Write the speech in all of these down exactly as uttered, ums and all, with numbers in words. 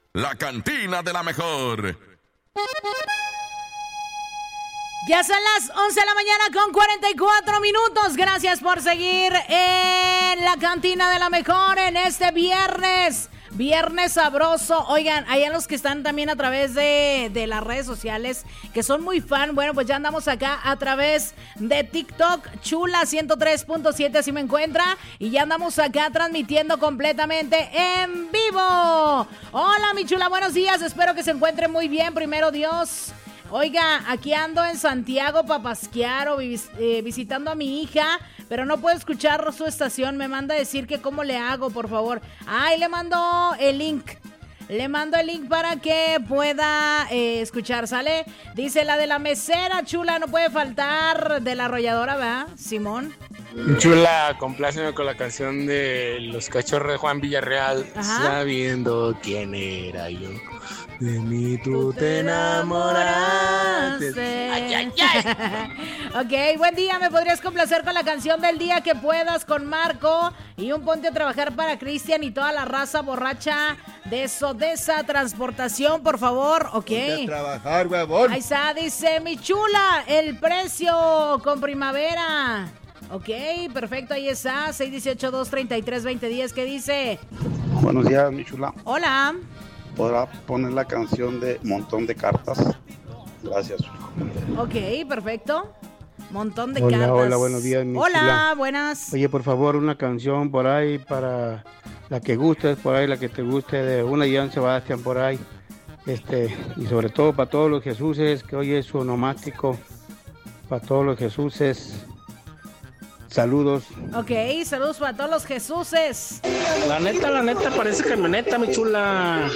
La cantina de la mejor. Ya son las once de la mañana con cuarenta y cuatro minutos. Gracias por seguir en la cantina de la mejor en este viernes. Viernes sabroso. Oigan, allá los que están también a través de, de las redes sociales, que son muy fan, bueno, pues ya andamos acá a través de TikTok, Chula ciento tres punto siete, así me encuentra, y ya andamos acá transmitiendo completamente en vivo. Hola, mi chula, buenos días, espero que se encuentre muy bien, primero Dios. Oiga, aquí ando en Santiago Papasquiaro vis- eh, visitando a mi hija, pero no puedo escuchar su estación. Me manda a decir que cómo le hago, por favor. Ay, le mando el link. Le mando el link para que pueda eh, escuchar, ¿sale? Dice la de la mesera, chula, no puede faltar, de la arrolladora, ¿verdad, Simón? Chula, compláceme con la canción de Los Cachorros de Juan Villarreal. Ajá. Sabiendo quién era yo. De mí tú te enamoraste. Ay, ay, ay. Ok, buen día, ¿me podrías complacer con la canción del día que puedas con Marco? Y un ponte a trabajar para Cristian y toda la raza borracha de Sodesa Transportación, por favor. Ok. Ponte a trabajar, huevón. Ahí está, dice mi chula, el precio con primavera. Ok, perfecto, ahí está, seis uno ocho, dos tres tres, dos cero uno cero, ¿qué dice? Buenos días, mi chula. Hola. ¿Podrá poner la canción de Montón de Cartas? Gracias. Ok, perfecto. Montón de Hola, cartas. hola, buenos días, mi Hola, chula. buenas. Oye, por favor, una canción por ahí para la que guste, por ahí la que te guste, de una Joan Sebastián por ahí. Este, y sobre todo para todos los Jesuses, que hoy es su onomástico. Para todos los Jesuses. Saludos. Ok, saludos para todos los Jesuses. La neta, la neta, parece camioneta, mi chula.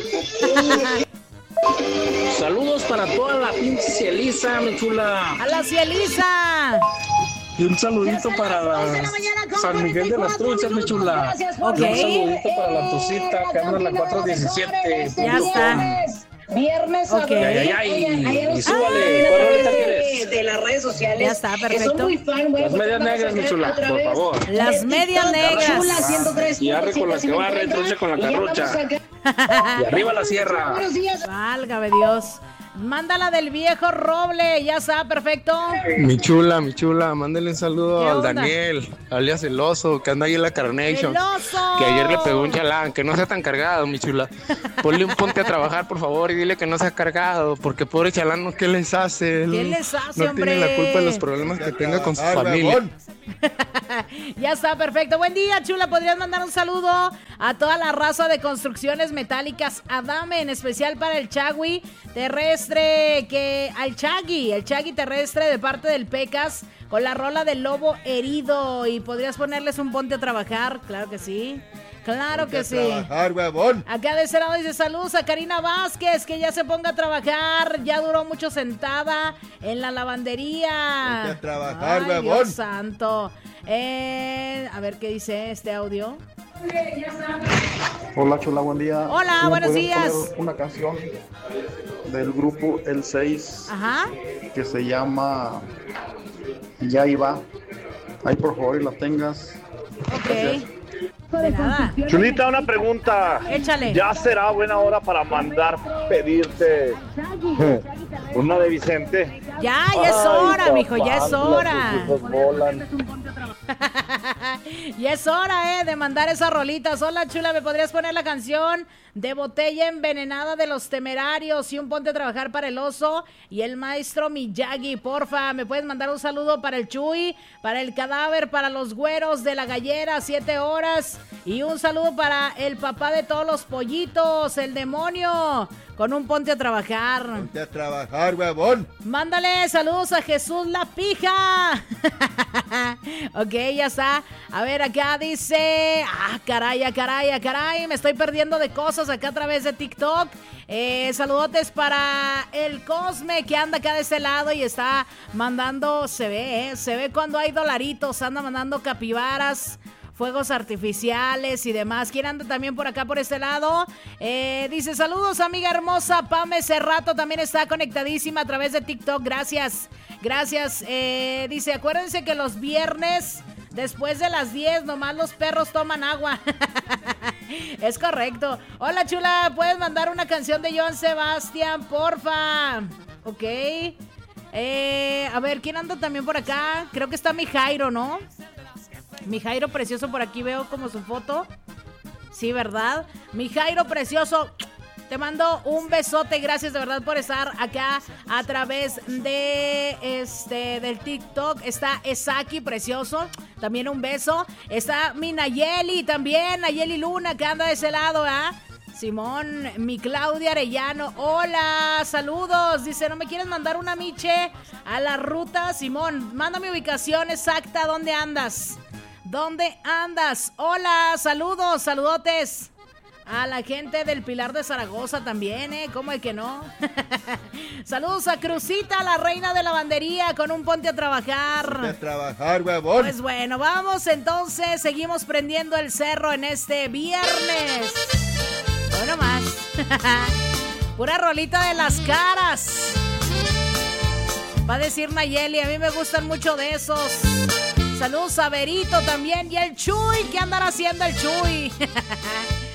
Saludos para toda la pinche Cielisa, mi chula. A la Cielisa. Y un saludito para la San Miguel de las Truchas, mi chula. Ok. Y un saludito para la Tosita, que anda en la cuatro diecisiete. Ya está. Viernes Ok. Ay, ay, ay. Oigan, ayer Y los súbale, a ¿cuál través rolita de, quieres? de las redes sociales. Ya está, Que perfecto. son muy fan, güey. Las medias negras, mi chula, por favor. Las medias negras. Chula ciento tres Y arre con la que barre, trucha con la carrocha. Y arriba la sierra. Buenos días. Válgame Dios. Mándala del viejo Roble, ya está, perfecto. Mi chula, mi chula, mándale un saludo ¿Qué al onda? Daniel, alias el oso, que anda ahí en la Carnation. ¡El oso! Que ayer le pegó un chalán, que no sea tan cargado, mi chula. Ponle un ponte a trabajar, por favor, y dile que no sea cargado, porque pobre chalán, ¿qué les hace? Él ¿Qué les hace, no hombre? tiene la culpa de los problemas que tenga con su Trabajar, familia. huevón. Ya está, perfecto. Buen día, chula. ¿Podrías mandar un saludo a toda la raza de construcciones metálicas Adame, en especial para el Chagui terrestre, que al Chagui, el Chagui terrestre de parte del Pecas, con la rola del lobo herido? Y podrías ponerles un ponte a trabajar, claro que sí. Claro Ponte que a sí. trabajar, huevón. Acá de ese lado dice saludos a Karina Vázquez, que ya se ponga a trabajar, ya duró mucho sentada en la lavandería. Ponte a trabajar, Ay, huevón. Dios santo. Eh, a ver qué dice este audio. Hola, chula, buen día. Hola, ¿Tú me buenos puedes días. poner una canción del grupo El seis Ajá. que se llama Ya iba? Ahí, por favor, y la tengas. Ok. De nada. Chulita, una pregunta. Échale. ¿Ya será buena hora para mandar pedirte una de Vicente? Ya, ya es hora, mijo, ya es hora. Los hijos volan. Ya es hora, eh, de mandar esas rolitas. Hola, chula, ¿me podrías poner la canción de Botella Envenenada de Los Temerarios y un ponte a trabajar para el oso y el maestro Miyagi, porfa? ¿Me puedes mandar un saludo para el Chuy, para el Cadáver, para los güeros de la gallera, siete horas? Y un saludo para el papá de todos los pollitos, el demonio, con un ponte a trabajar. Ponte a trabajar, huevón. Mándale saludos a Jesús La Pija. Ok, ya está. A ver, acá dice... Ah, caray, ah, caray, ah, caray. Me estoy perdiendo de cosas acá a través de TikTok. Eh, saludotes para el Cosme, que anda acá de este lado y está mandando... Se ve, ¿eh? Se ve cuando hay dolaritos. Anda mandando capibaras, fuegos artificiales y demás. ¿Quién anda también por acá, por este lado? Eh, dice, saludos, amiga hermosa. Pame Cerrato también está conectadísima a través de TikTok. Gracias, gracias. Eh, dice, acuérdense que los viernes, después de las diez, nomás los perros toman agua. Es correcto. Hola, chula, ¿puedes mandar una canción de Joan Sebastián, porfa? Ok. Eh, a ver, ¿quién anda también por acá? Creo que está mi Jairo, ¿no? Mi Jairo precioso, por aquí veo como su foto. Sí, ¿verdad? Mi Jairo precioso, te mando un besote. Gracias de verdad por estar acá a través de este del TikTok. Está Esaki precioso, también un beso. Está mi Nayeli también, Nayeli Luna, que anda de ese lado, ¿ah? Simón, mi Claudia Arellano, hola, saludos. Dice, ¿no me quieres mandar una miche a la ruta? Simón, manda mi ubicación exacta, ¿dónde andas? ¿Dónde andas? Hola, saludos, saludotes. A la gente del Pilar de Zaragoza también, ¿eh? ¿Cómo es que no? Saludos a Crucita, la reina de lavandería, con un ponte a trabajar. A trabajar, huevón. Pues bueno, vamos entonces, seguimos prendiendo el cerro en este viernes. Bueno más. Pura rolita de las caras. Va a decir Nayeli, a mí me gustan mucho de esos. Saludos a Berito también y el Chuy. ¿Qué andará haciendo el Chuy?